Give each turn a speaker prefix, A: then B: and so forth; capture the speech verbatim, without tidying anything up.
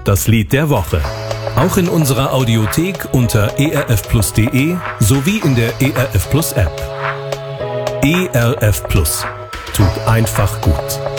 A: das Lied der Woche. Auch in unserer Audiothek unter erfplus punkt de sowie in der E R F Plus App. E R F Plus tut einfach gut.